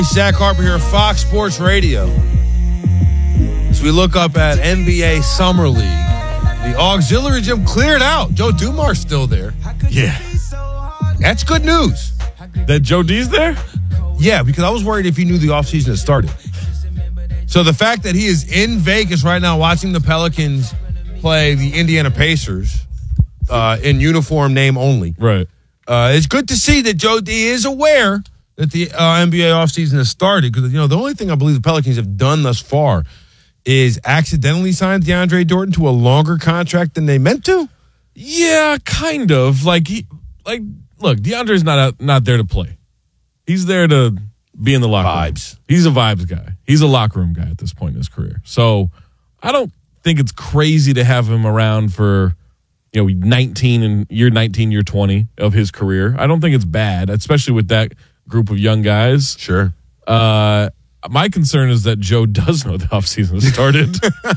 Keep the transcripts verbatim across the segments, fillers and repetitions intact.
Zach Harper here, Fox Sports Radio. As we look up at N B A Summer League, the auxiliary gym cleared out. Joe Dumars still there. Yeah. That's good news. That Joe D's there? Yeah, because I was worried if he knew the offseason had started. So the fact that he is in Vegas right now watching the Pelicans play the Indiana Pacers uh, in uniform name only. Right. Uh, it's good to see that Joe D is aware that the uh, N B A offseason has started, because, you know, the only thing I believe the Pelicans have done thus far is accidentally signed DeAndre Jordan to a longer contract than they meant to. Yeah, kind of. Like, he, like, look, DeAndre's not out, not there to play. He's there to be in the locker Vibes. room. He's a vibes guy. He's a locker room guy at this point in his career. So I don't think it's crazy to have him around for, you know, nineteen and year nineteen, year twenty of his career. I don't think it's bad, especially with that group of young guys. Sure. Uh, my concern is that Joe does know the offseason has started.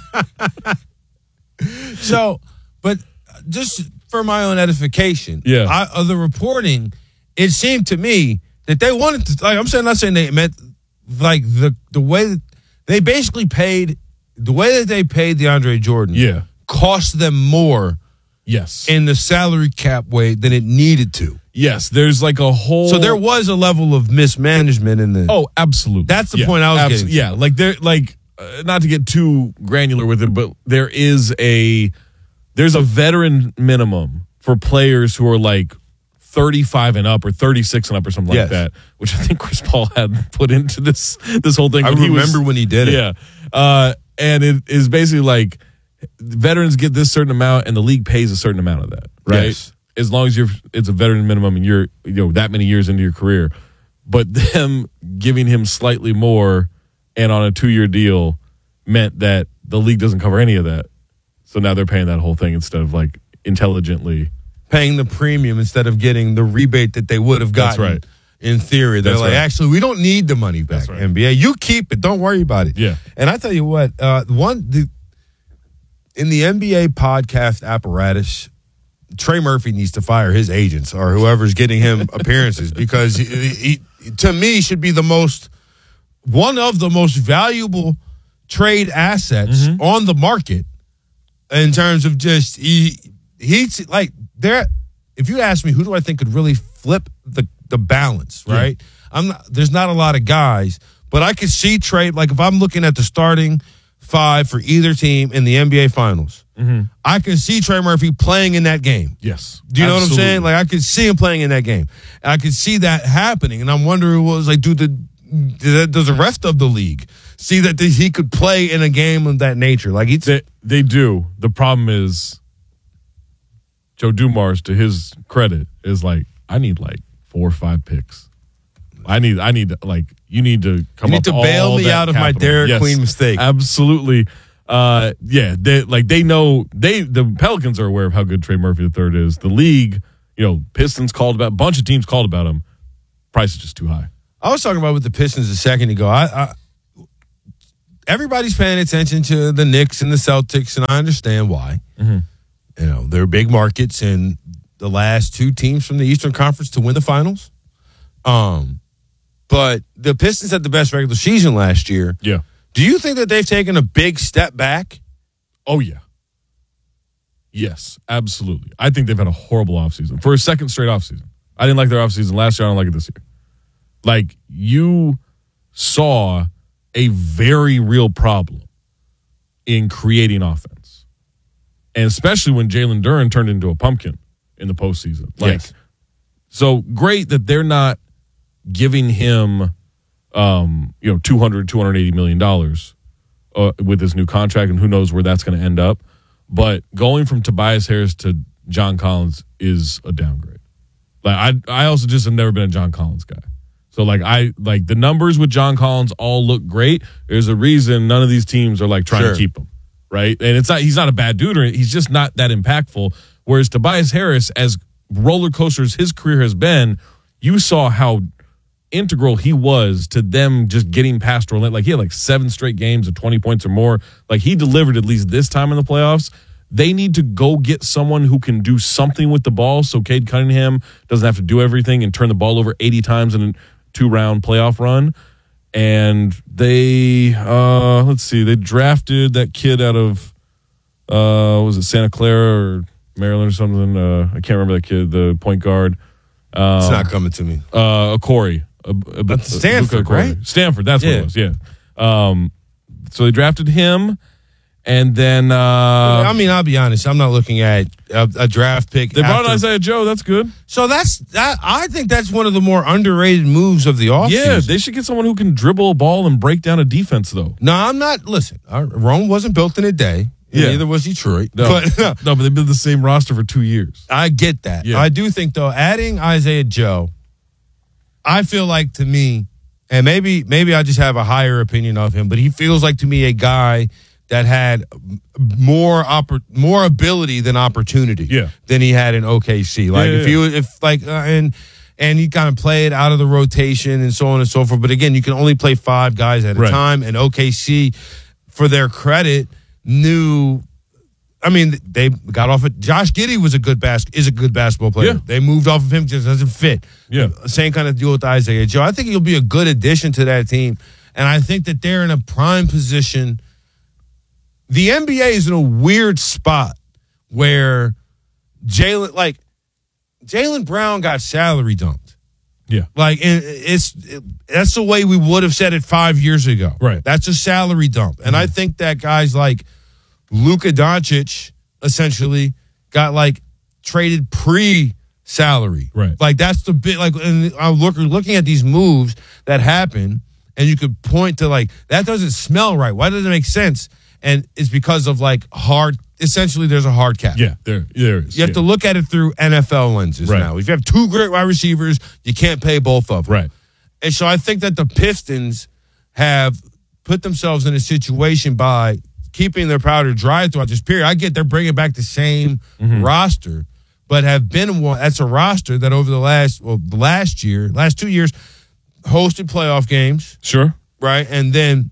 So, but just for my own edification, yeah, I, of the reporting, it seemed to me that they wanted to, like, I'm saying, not saying they meant, like, the the way that they basically paid, the way that they paid DeAndre Jordan, yeah, cost them more, yes, in the salary cap way than it needed to. Yes, there's like a whole. So there was a level of mismanagement in the. Oh, absolutely. That's the yeah, point I was abso- getting. Yeah, like there, like uh, not to get too granular with it, but there is a there's a veteran minimum for players who are like thirty-five and up or thirty-six and up or something yes. like that, which I think Chris Paul had put into this this whole thing. I when remember he was, when he did it. Yeah, uh, and it is basically like veterans get this certain amount, and the league pays a certain amount of that, right? Yes. As long as you're, it's a veteran minimum and you're, you know, that many years into your career. But them giving him slightly more and on a two-year deal meant that the league doesn't cover any of that. So now they're paying that whole thing instead of like intelligently paying the premium instead of getting the rebate that they would have gotten. That's right. In theory, they're That's like, right. actually, we don't need the money back. That's right. N B A, you keep it. Don't worry about it. Yeah. And I tell you what, uh, one the in the N B A podcast apparatus, Trey Murphy needs to fire his agents or whoever's getting him appearances, because he, he, to me, should be the most one of the most valuable trade assets Mm-hmm. on the market in terms of just he he's like there. If you ask me, who do I think could really flip the the balance? Right, yeah. I'm not. There's not a lot of guys, but I could see Trey. Like if I'm looking at the starting five for either team in the N B A Finals, mm-hmm. I can see Trey Murphy playing in that game. Yes. Do you know absolutely. what I'm saying? Like I could see him playing in that game. And I could see that happening. And I'm wondering, what was like, do the does the rest of the league see that he could play in a game of that nature? Like he's, They, they do. The problem is Joe Dumars, to his credit, is like, I need like four or five picks. I need, I need, like, you need to come you need up to bail all me that out of my capital. Derek Yes, Queen mistake. Absolutely. Uh, yeah, they like they know they the Pelicans are aware of how good Trey Murphy the third is. The league, you know, Pistons called about a bunch of teams called about him. Price is just too high. I was talking about with the Pistons a second ago. I, I everybody's paying attention to the Knicks and the Celtics, and I understand why. Mm-hmm. You know, they're big markets, and the last two teams from the Eastern Conference to win the finals. Um, but the Pistons had the best regular season last year. Yeah. Do you think that they've taken a big step back? Oh, yeah. Yes, absolutely. I think they've had a horrible offseason. For a second straight offseason. I didn't like their offseason last year. I don't like it this year. Like, you saw a very real problem in creating offense. And especially when Jalen Duren turned into a pumpkin in the postseason. Like, yes. So great that they're not giving him Um, you know, two hundred, two hundred eighty million dollars uh, with his new contract, and who knows where that's going to end up. But going from Tobias Harris to John Collins is a downgrade. Like I, I also just have never been a John Collins guy. So like I like the numbers with John Collins all look great. There's a reason none of these teams are like trying sure. to keep him, right? And it's not he's not a bad dude, or he's just not that impactful. Whereas Tobias Harris, as roller coaster as his career has been, you saw how integral he was to them just getting past Orlando. Like he had like seven straight games of twenty points or more. Like he delivered at least this time in the playoffs. They need to go get someone who can do something with the ball so Cade Cunningham doesn't have to do everything and turn the ball over eighty times in a two-round playoff run. and they uh, let's see, they drafted that kid out of uh, was it Santa Clara or Maryland or something? Uh, I can't remember that kid, the point guard. Um, It's not coming to me. Uh, Corey. That's Stanford, right? Stanford, that's Yeah. what it was, yeah. Um, so they drafted him, and then... Uh, I mean, I'll be honest. I'm not looking at a, a draft pick. They brought after. Isaiah Joe, that's good. So that's that. I think that's one of the more underrated moves of the offseason. Yeah, they should get someone who can dribble a ball and break down a defense, though. No, I'm not. Listen, uh, Rome wasn't built in a day. Yeah. Neither was Detroit. No, But, no, no, but they've been the same roster for two years. I get that. Yeah. I do think, though, adding Isaiah Joe, I feel like to me, and maybe maybe I just have a higher opinion of him, but he feels like to me a guy that had more oppor- more ability than opportunity Yeah. than he had in O K C. Like Yeah, if yeah, you if like uh, and and he kind of played out of the rotation and so on and so forth. But again, you can only play five guys at a Right. time, and O K C, for their credit, knew. I mean, they got off it. Josh Giddey was a good bas- is a good basketball player. Yeah. They moved off of him, just doesn't fit. Yeah. Same kind of deal with Isaiah Joe. I think he'll be a good addition to that team, and I think that they're in a prime position. The N B A is in a weird spot where Jalen, like Jaylen Brown, got salary dumped. Yeah. Like and it's it, that's the way we would have said it five years ago. Right. That's a salary dump, and I think that guys like Luka Doncic essentially got like traded pre-salary. Right. Like that's the bit. Like and I'm looking looking at these moves that happen, and you could point to like that doesn't smell right. Why doesn't it make sense? And it's because of like hard. Essentially, there's a hard cap. Yeah, there, there is. You have yeah. to look at it through N F L lenses Right. now. If you have two great wide receivers, you can't pay both of them. Right. And so I think that the Pistons have put themselves in a situation by keeping their powder dry throughout this period. I get they're bringing back the same Mm-hmm. roster, but have been one. That's a roster that over the last, well, the last year, last two years, hosted playoff games, Sure. right? And then,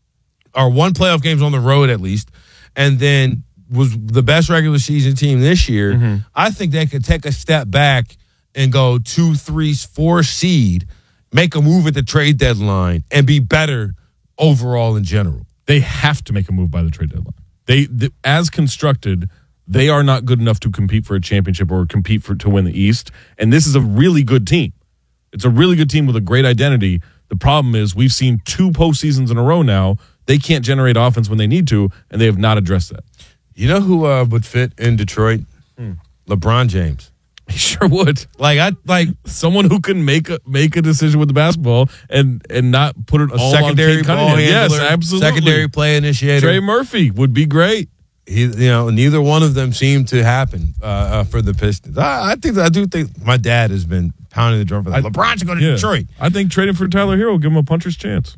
or one playoff games on the road at least, and then was the best regular season team this year. Mm-hmm. I think they could take a step back and go two, three, four seed, make a move at the trade deadline, and be better overall in general. They have to make a move by the trade deadline. They, the, as constructed, they are not good enough to compete for a championship or compete for to win the East. And this is a really good team. It's a really good team with a great identity. The problem is we've seen two postseasons in a row now. They can't generate offense when they need to, and they have not addressed that. You know who uh, would fit in Detroit? Hmm. LeBron James. He sure would. Like I like Someone who can make a make a decision with the basketball and and not put it a all secondary on Cade ball Cunningham. handler, Yes, absolutely. secondary play initiator. Trey Murphy would be great. He, you know, neither one of them seemed to happen uh, uh, for the Pistons. I, I think I do think my dad has been pounding the drum for that. I- LeBron's going to Yeah. Detroit I think trading for Tyler Hero will give him a puncher's chance.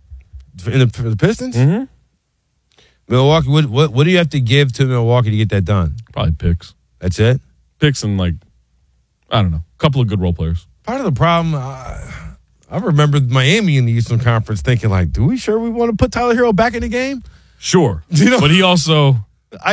in the, for the Pistons. Mm-hmm. Milwaukee. What, what what do you have to give to Milwaukee to get that done? Probably picks. That's it. Picks and, like, I don't know, a couple of good role players. Part of the problem. Uh, I remember Miami in the Eastern Conference thinking like, do we sure we want to put Tyler Hero back in the game? Sure. You know- But he also